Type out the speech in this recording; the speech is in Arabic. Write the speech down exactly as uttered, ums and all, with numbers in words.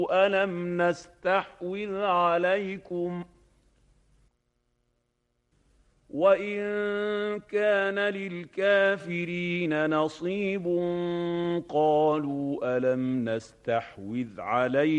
ألم نستحوذ عليكم وإن كان للكافرين نصيب قالوا ألم نستحوذ عليكم